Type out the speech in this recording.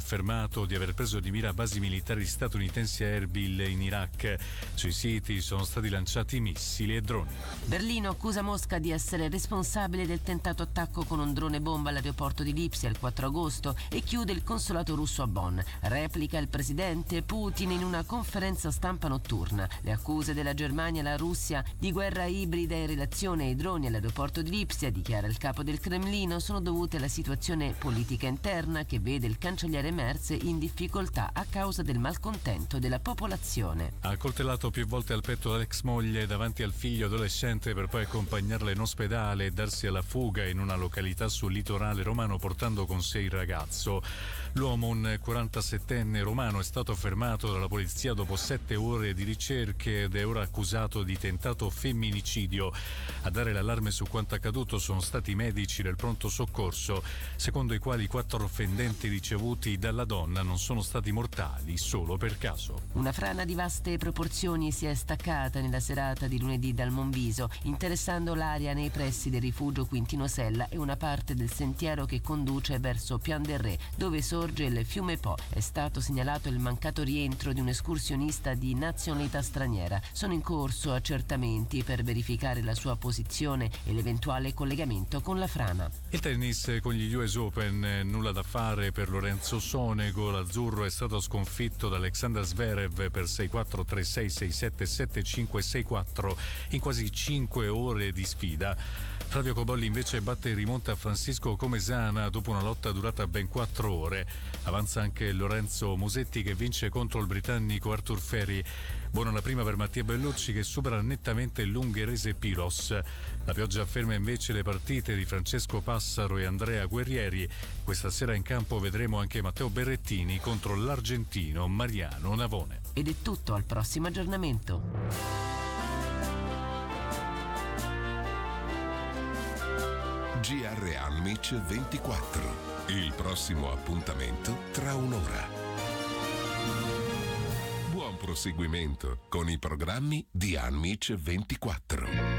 affermato di aver preso di mira basi militari statunitensi a Erbil in Iraq. Sui siti sono stati lanciati missili e droni. Berlino accusa Mosca di essere responsabile del tentato attacco con un drone bomba all'aeroporto di Lipsia il 4 agosto e chiude il consolato russo a Bonn. Replica il presidente Putin in una conferenza stampa notturna. Le accuse della Germania e la Russia di guerra ibrida in relazione ai droni all'aeroporto di Lipsia, dichiara il capo del Cremlino, sono dovute alla situazione politica interna che vede il cancelliere Merz in difficoltà a causa del malcontento della popolazione. Ha coltellato più volte al petto l'ex moglie davanti al figlio adolescente per poi accompagnarla in ospedale e darsi alla fuga in una località sul litorale romano portando con sé il ragazzo. L'uomo, un 47enne romano, è stato fermato dalla polizia dopo 7 ore di ricerche ed è ora accusato di tentato femminicidio. A dare l'allarme su quanto accaduto sono stati i medici del pronto soccorso, secondo i quali i 4 fendenti ricevuti dalla donna non sono stati mortali solo per caso. Una frana di vaste proporzioni si è staccata nella serata di lunedì dal Monviso, interessando l'area nei pressi del rifugio Quintino Sella e una parte del sentiero che conduce verso Pian del Re, dove sorge il fiume Po. È stato segnalato il mancato rientro di un escursionista di nazionalità straniera. Sono in corso accertamenti per verificare la sua posizione e l'eventuale collegamento con la frana. Il tennis con gli US Open, nulla da fare per Lorenzo Sonego. L'azzurro è stato sconfitto da Alexander Zverev per 6-4, 3-6, 6-7, 7-5, 6-4 in quasi 5 ore di sfida. Flavio Cobolli invece batte e rimonta Francisco Comesana dopo una lotta durata ben 4 ore. Avanza anche Lorenzo Musetti che vince contro il britannico Arthur Ferry. Buona la prima per Mattia Bellucci che supera nettamente l'ungherese Piros. La pioggia ferma invece le partite di Francesco Passaro e Andrea Guerrieri. Questa sera in campo vedremo anche Matteo Berrettini contro l'argentino Mariano Navone. Ed è tutto, al prossimo aggiornamento. GR Amic 24. Il prossimo appuntamento tra un'ora. Buon proseguimento con i programmi di Amic 24.